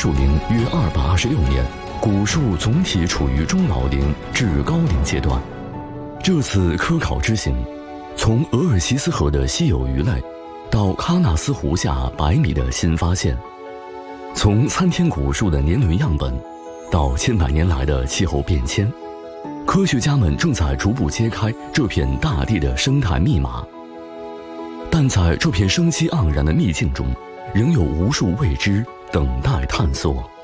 树龄约226年，古树总体处于中老龄至高龄阶段。这次科考之行，从额尔齐斯河的稀有鱼类，到喀纳斯湖下100米的新发现，从参天古树的年轮样本，到千百年来的气候变迁，科学家们正在逐步揭开这片大地的生态密码。但在这片生机盎然的秘境中，仍有无数未知等待探索。